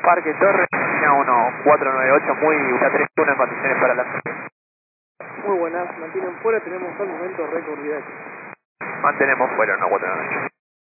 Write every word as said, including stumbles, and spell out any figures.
Parque Torres, línea uno cuatro nueve ocho, muy treinta y uno en condiciones para la salida. Muy buenas, mantienen fuera, tenemos al momento récord directo. Mantenemos fuera uno cuatro nueve ocho.